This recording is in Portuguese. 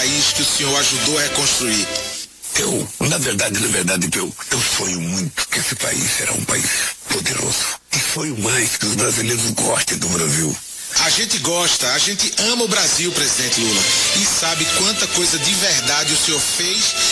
país que o senhor ajudou a reconstruir? Na verdade, eu sonho muito que esse país será um país poderoso. E sonho mais que os brasileiros gostem do Brasil. A gente gosta, a gente ama o Brasil, presidente Lula. E sabe quanta coisa de verdade o senhor fez